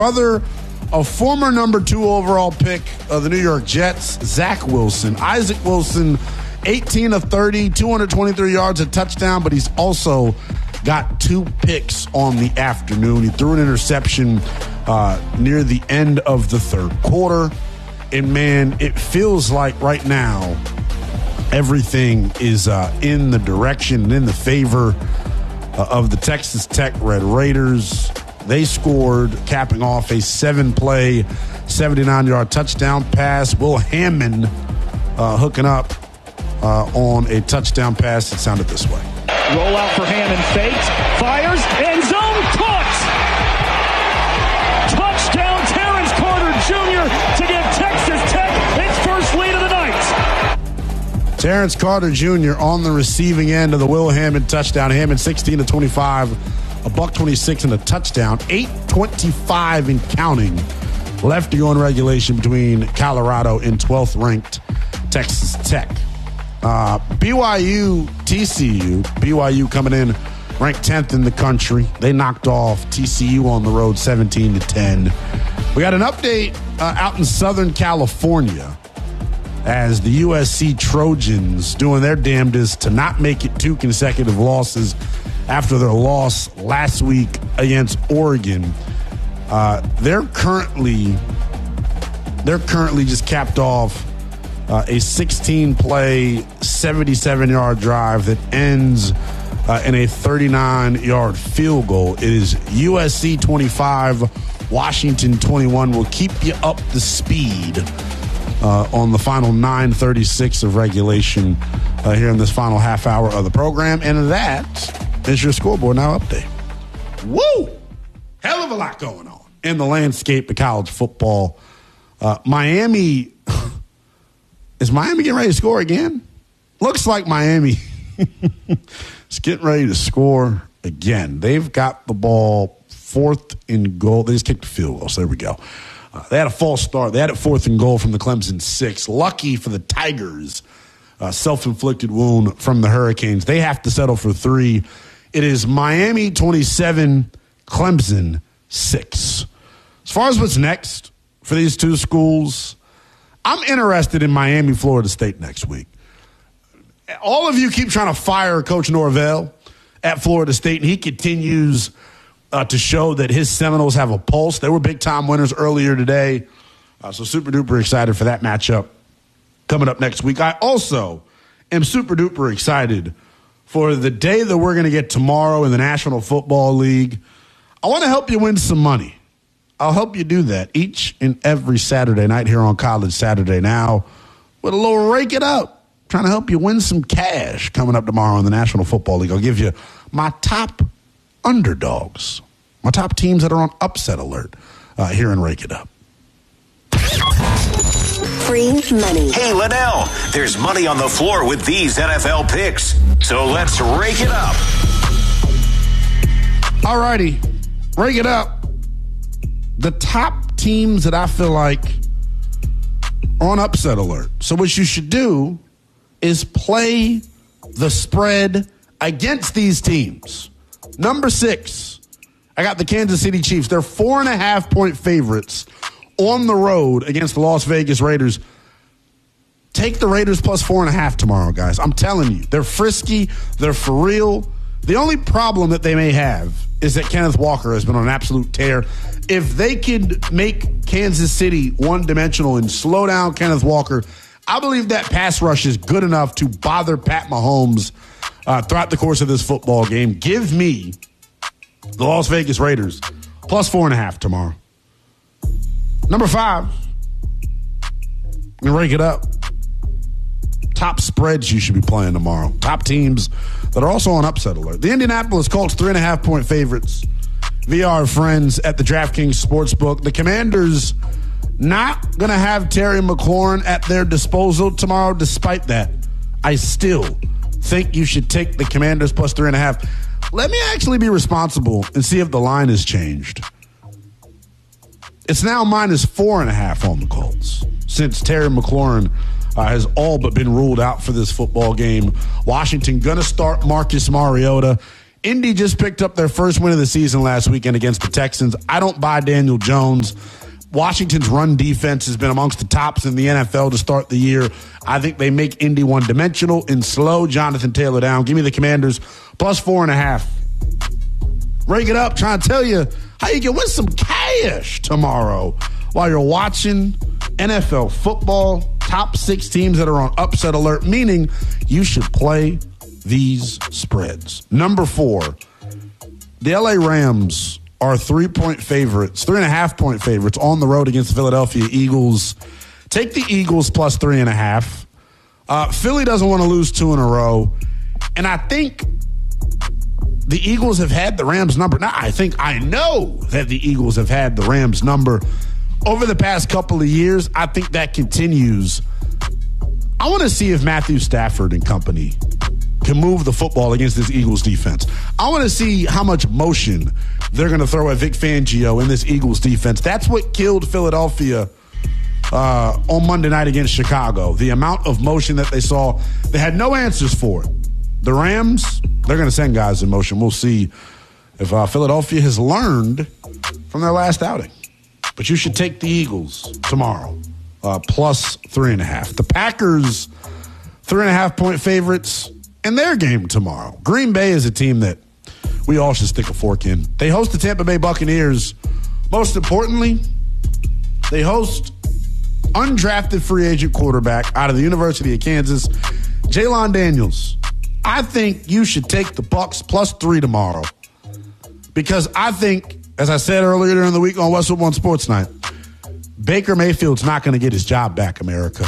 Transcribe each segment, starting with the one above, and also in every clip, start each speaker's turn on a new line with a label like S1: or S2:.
S1: Brother of former number 2 overall pick of the New York Jets, Zach Wilson. Isaac Wilson, 18 of 30, 223 yards, a touchdown, but he's also got 2 picks on the afternoon. He threw an interception near the end of the third quarter. And, man, it feels like right now everything is in the direction and in the favor of the Texas Tech Red Raiders. They scored, capping off a 7-play, 79-yard touchdown pass. Will Hammond hooking up on a touchdown pass. It sounded this way.
S2: Roll out for Hammond, fakes, fires, end zone, caught! Touchdown, Terrence Carter Jr. to give Texas Tech its first lead of the night.
S1: Terrence Carter Jr. on the receiving end of the Will Hammond touchdown. Hammond 16 to 25. A $126 and a touchdown. 8:25 and counting left to go in regulation between Colorado and 12th ranked Texas Tech. BYU, TCU. BYU coming in ranked 10th in the country. They knocked off TCU on the road 17-10. We got an update out in Southern California as the USC Trojans doing their damnedest to not make it 2 consecutive losses after their loss last week against Oregon. They're currently just capped off a 16-play, 77-yard drive that ends in a 39-yard field goal. It is USC 25, Washington 21. Will keep you up to speed on the final 9:36 of regulation here in this final half hour of the program. And that is your scoreboard now update. Woo! Hell of a lot going on in the landscape of college football. Miami, is Miami getting ready to score again? Looks like Miami is getting ready to score again. They've got the ball 4th and goal. They just kicked the field goal, so there we go. They had a false start. They had it 4th and goal from the Clemson 6. Lucky for the Tigers, self-inflicted wound from the Hurricanes. They have to settle for 3. It is Miami 27, Clemson 6. As far as what's next for these 2 schools, I'm interested in Miami, Florida State next week. All of you keep trying to fire Coach Norvell at Florida State, and he continues to show that his Seminoles have a pulse. They were big-time winners earlier today, so super-duper excited for that matchup coming up next week. I also am super-duper excited for the day that we're going to get tomorrow in the National Football League. I want to help you win some money. I'll help you do that each and every Saturday night here on College Saturday Now with a little Rake It Up, trying to help you win some cash coming up tomorrow in the National Football League. I'll give you my top underdogs, my top teams that are on upset alert here in Rake It Up.
S3: Free money.
S4: Hey, Liddell, there's money on the floor with these NFL picks. So let's rake it up.
S1: All righty. Rake it up. The top teams that I feel like are on upset alert. So what you should do is play the spread against these teams. Number 6, I got the Kansas City Chiefs. They're 4.5-point favorites on the road against the Las Vegas Raiders. Take the Raiders plus 4.5 tomorrow, guys. I'm telling you, they're frisky. They're for real. The only problem that they may have is that Kenneth Walker has been on an absolute tear. If they could make Kansas City one-dimensional and slow down Kenneth Walker, I believe that pass rush is good enough to bother Pat Mahomes throughout the course of this football game. Give me the Las Vegas Raiders plus 4.5 tomorrow. Number 5, and rake it up. Top spreads you should be playing tomorrow. Top teams that are also on upset alert. The Indianapolis Colts, 3.5-point favorites via our friends at the DraftKings Sportsbook. The Commanders not going to have Terry McLaurin at their disposal tomorrow. Despite that, I still think you should take the Commanders plus 3.5. Let me actually be responsible and see if the line has changed. It's now minus 4.5 on the Colts since Terry McLaurin has all but been ruled out for this football game. Washington going to start Marcus Mariota. Indy just picked up their first win of the season last weekend against the Texans. I don't buy Daniel Jones. Washington's run defense has been amongst the tops in the NFL to start the year. I think they make Indy one-dimensional and slow Jonathan Taylor down. Give me the Commanders plus 4.5. Rake it up, trying to tell you how you can win some cash tomorrow while you're watching NFL football. Top 6 teams that are on upset alert, meaning you should play these spreads. Number 4, the LA Rams are 3-point favorites, 3.5-point favorites on the road against the Philadelphia Eagles. Take the Eagles plus 3.5. Philly doesn't want to lose 2 in a row. And I think the Eagles have had the Rams number. Now, I know that the Eagles have had the Rams number over the past couple of years. I think that continues. I want to see if Matthew Stafford and company can move the football against this Eagles defense. I want to see how much motion they're going to throw at Vic Fangio in this Eagles defense. That's what killed Philadelphia on Monday night against Chicago. The amount of motion that they saw, they had no answers for it. The Rams, they're going to send guys in motion. We'll see if Philadelphia has learned from their last outing. But you should take the Eagles tomorrow, plus 3.5. The Packers, 3.5-point favorites in their game tomorrow. Green Bay is a team that we all should stick a fork in. They host the Tampa Bay Buccaneers. Most importantly, they host undrafted free agent quarterback out of the University of Kansas, Jalon Daniels. I think you should take the Bucs plus 3 tomorrow because I think, as I said earlier during the week on Westwood One Sports Night, Baker Mayfield's not going to get his job back, America.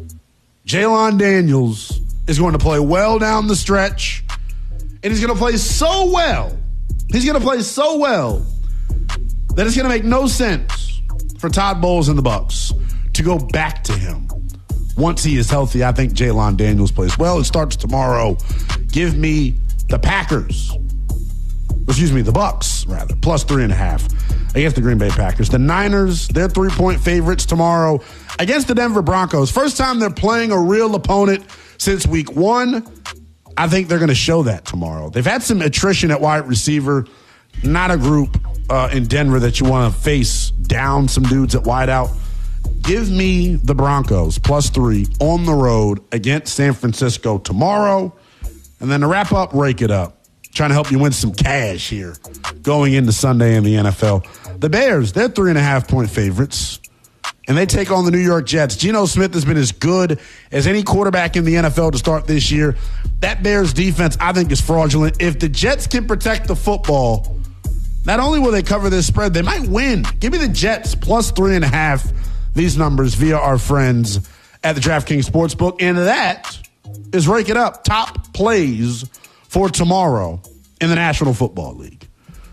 S1: Jalon Daniels is going to play well down the stretch, and he's going to play so well. He's going to play so well that it's going to make no sense for Todd Bowles and the Bucs to go back to him. Once he is healthy, I think Jalon Daniels plays well. It starts tomorrow. Give me the Packers. Excuse me, the Bucs, rather. Plus 3.5 against the Green Bay Packers. The Niners, they're 3-point favorites tomorrow against the Denver Broncos. First time they're playing a real opponent since week 1. I think they're going to show that tomorrow. They've had some attrition at wide receiver. Not a group in Denver that you want to face down some dudes at wideout. Give me the Broncos plus 3 on the road against San Francisco tomorrow. And then to wrap up, rake it up. Trying to help you win some cash here going into Sunday in the NFL. The Bears, they're 3.5-point favorites, and they take on the New York Jets. Geno Smith has been as good as any quarterback in the NFL to start this year. That Bears defense, I think, is fraudulent. If the Jets can protect the football, not only will they cover this spread, they might win. Give me the Jets plus 3.5. These numbers via our friends at the DraftKings Sportsbook. And that is Rake It Up. Top plays for tomorrow in the National Football League.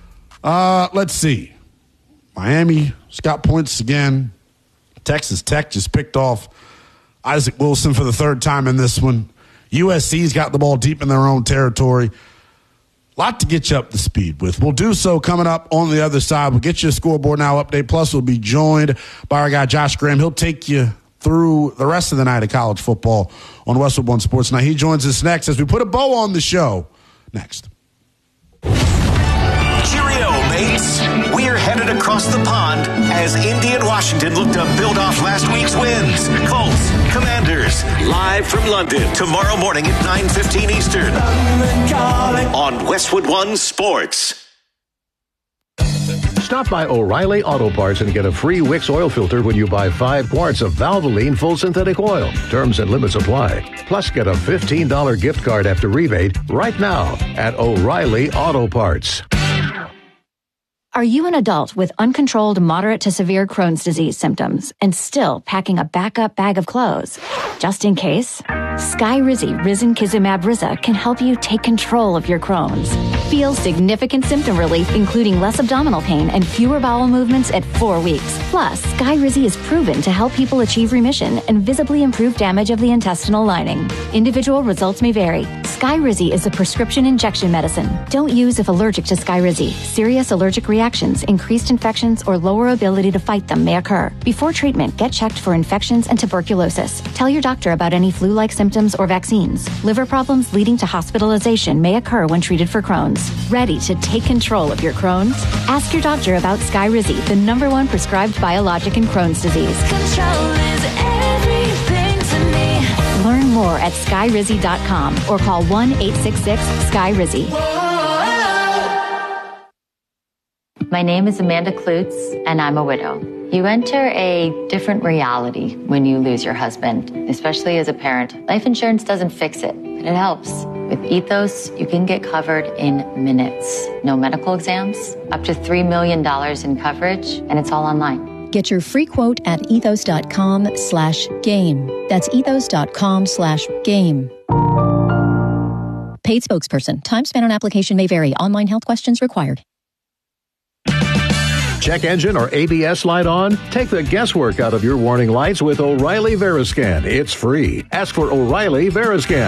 S1: Let's see. Miami's got points again. Texas Tech just picked off Isaac Wilson for the 3rd time in this one. USC's got the ball deep in their own territory. A lot to get you up to speed with. We'll do so coming up on the other side. We'll get you a scoreboard now update. Plus, we'll be joined by our guy, Josh Graham. He'll take you through the rest of the night of college football on Westwood One Sports. Now, he joins us next as we put a bow on the show. Next.
S4: Cheerio, mates. We're headed across the pond as Indy and Washington look to build off last week's wins. Colts, Commanders, live from London tomorrow morning at 9:15 Eastern on Westwood One Sports.
S5: Stop by O'Reilly Auto Parts and get a free Wix oil filter when you buy 5 quarts of Valvoline full synthetic oil. Terms and limits apply. Plus, get a $15 gift card after rebate right now at O'Reilly Auto Parts.
S6: Are you an adult with uncontrolled moderate to severe Crohn's disease symptoms and still packing a backup bag of clothes? Just in case, Skyrizi Risankizumab Riza can help you take control of your Crohn's. Feel significant symptom relief, including less abdominal pain and fewer bowel movements at 4 weeks. Plus, Skyrizi is proven to help people achieve remission and visibly improve damage of the intestinal lining. Individual results may vary. Skyrizi is a prescription injection medicine. Don't use if allergic to Skyrizi. Serious allergic reactions, increased infections, or lower ability to fight them may occur. Before treatment, get checked for infections and tuberculosis. Tell your doctor about any flu-like symptoms symptoms, or vaccines. Liver problems leading to hospitalization may occur when treated for Crohn's. Ready to take control of your Crohn's? Ask your doctor about Skyrizi, the #1 prescribed biologic in Crohn's disease.
S7: Control is everything to me.
S6: Learn more at skyrizi.com or call 1-866-SKYRIZI.
S8: My name is Amanda Klutz, and I'm a widow. You enter a different reality when you lose your husband, especially as a parent. Life insurance doesn't fix it, but it helps. With Ethos, you can get covered in minutes. No medical exams, up to $3 million in coverage, and it's all online.
S9: Get your free quote at ethos.com/game. That's ethos.com/game. Paid spokesperson. Time spent on application may vary. Online health questions required.
S5: Check engine or ABS light on? Take the guesswork out of your warning lights with O'Reilly Veriscan. It's free. Ask for O'Reilly Veriscan.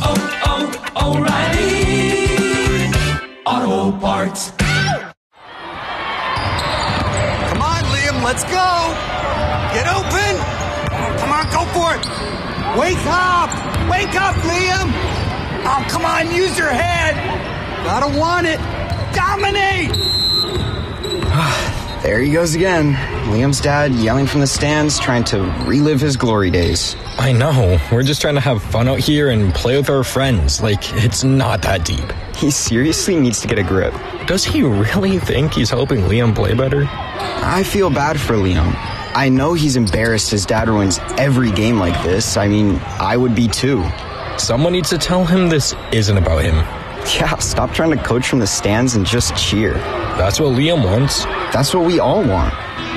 S10: O'Reilly Auto Parts.
S11: Come on, Liam, let's go. Get open. Come on, go for it. Wake up. Wake up, Liam. Oh, come on, use your head. Gotta want it. Dominate.
S12: There he goes again. Liam's dad yelling from the stands, trying to relive his glory days.
S13: I know. We're just trying to have fun out here and play with our friends. Like, it's not that deep.
S12: He seriously needs to get a grip.
S13: Does he really think he's helping Liam play better?
S12: I feel bad for Liam. I know he's embarrassed his dad ruins every game like this. I mean, I would be too.
S13: Someone needs to tell him this isn't about him.
S12: Yeah, stop trying to coach from the stands and just cheer.
S13: That's what Liam wants.
S12: That's what we all want.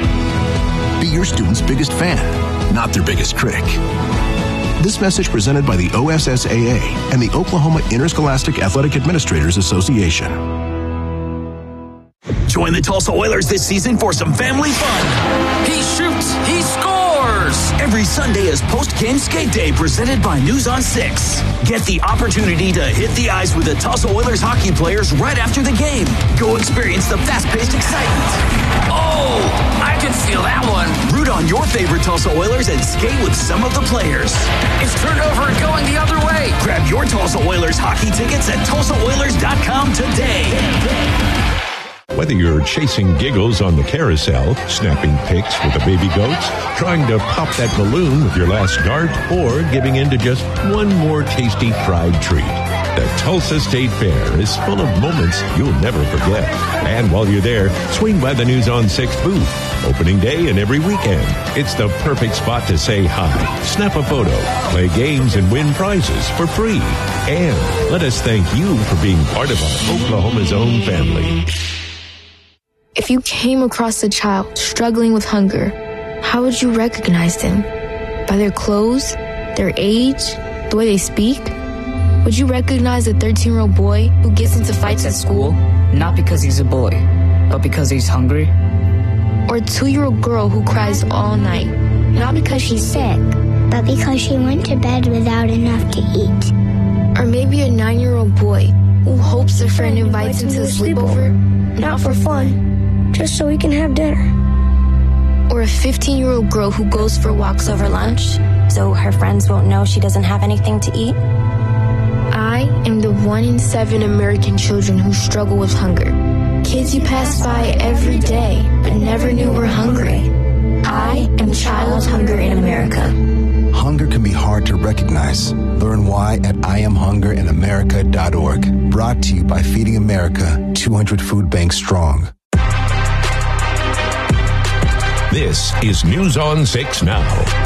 S14: Be your student's biggest fan, not their biggest critic. This message presented by the OSSAA and the Oklahoma Interscholastic Athletic Administrators Association.
S10: Join the Tulsa Oilers this season for some family fun. He shoots, he scores. Every Sunday is post-game skate day presented by News on 6. Get the opportunity to hit the ice with the Tulsa Oilers hockey players right after the game. Go experience the fast-paced excitement. Oh, I can feel that one. Root on your favorite Tulsa Oilers and skate with some of the players. It's turned over and going the other way. Grab your Tulsa Oilers hockey tickets at TulsaOilers.com today.
S15: Whether you're chasing giggles on the carousel, snapping pics with the baby goats, trying to pop that balloon with your last dart, or giving in to just one more tasty fried treat, the Tulsa State Fair is full of moments you'll never forget. And while you're there, swing by the News on 6 booth. Opening day and every weekend. It's the perfect spot to say hi, snap a photo, play games, and win prizes for free. And let us thank you for being part of our Oklahoma's own family.
S16: If you came across a child struggling with hunger, how would you recognize them? By their clothes, their age, the way they speak? Would you recognize a 13-year-old boy who gets into fights at school?
S17: Not because he's a boy, but because he's hungry?
S16: Or a 2-year-old girl who cries all night? Not because she's sick,
S18: but because she went to bed without enough to eat.
S16: Or maybe a 9-year-old boy who hopes a friend invites him to a sleepover?
S18: Not for fun. Just so we can have dinner.
S16: Or a 15-year-old girl who goes for walks over lunch,
S19: so her friends won't know she doesn't have anything to eat?
S16: I am the 1 in 7 American children who struggle with hunger. Kids you pass by every day, but never knew were hungry. I am Child Hunger in America.
S14: Hunger can be hard to recognize. Learn why at IamHungerInAmerica.org. Brought to you by Feeding America, 200 Food Banks Strong.
S15: This is News on 6 Now.